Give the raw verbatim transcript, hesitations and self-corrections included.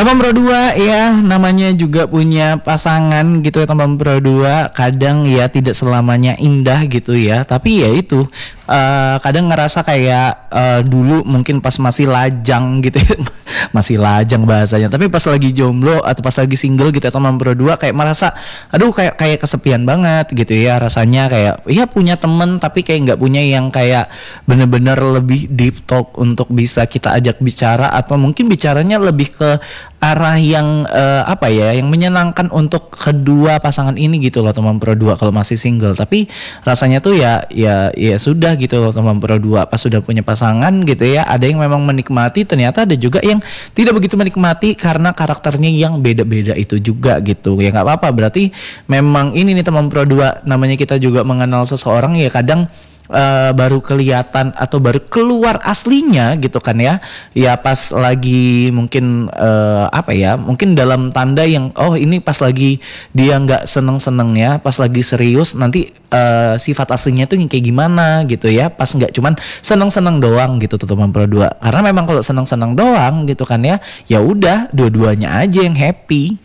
Teman Pro dua ya, namanya juga punya pasangan gitu ya. Teman Pro dua kadang ya tidak selamanya indah gitu ya, tapi ya itu uh, kadang ngerasa kayak uh, dulu mungkin pas masih lajang gitu ya. Masih lajang bahasanya, tapi pas lagi jomblo atau pas lagi single gitu ya, Teman Pro dua kayak merasa aduh kayak kayak kesepian banget gitu ya. Rasanya kayak iya punya temen tapi kayak nggak punya yang kayak bener-bener lebih deep talk untuk bisa kita ajak bicara, atau mungkin bicaranya lebih ke arah yang uh, apa ya, yang menyenangkan untuk kedua pasangan ini gitu loh, Teman Pro dua kalau masih single. Tapi rasanya tuh ya ya ya sudah gitu loh, Teman Pro dua pas sudah punya pasangan gitu ya, ada yang memang menikmati, ternyata ada juga yang tidak begitu menikmati karena karakternya yang beda-beda itu juga gitu. Ya nggak apa-apa, berarti memang ini nih Teman Pro dua, namanya kita juga mengenal seseorang ya kadang Uh, baru kelihatan atau baru keluar aslinya gitu kan ya, ya pas lagi mungkin uh, apa ya, mungkin dalam tanda yang oh ini pas lagi dia nggak seneng-seneng ya, pas lagi serius nanti uh, sifat aslinya tuh yang kayak gimana gitu ya, pas nggak cuman seneng-seneng doang gitu tuh Teman Pro dua. Karena memang kalau seneng-seneng doang gitu kan ya, ya udah dua-duanya aja yang happy.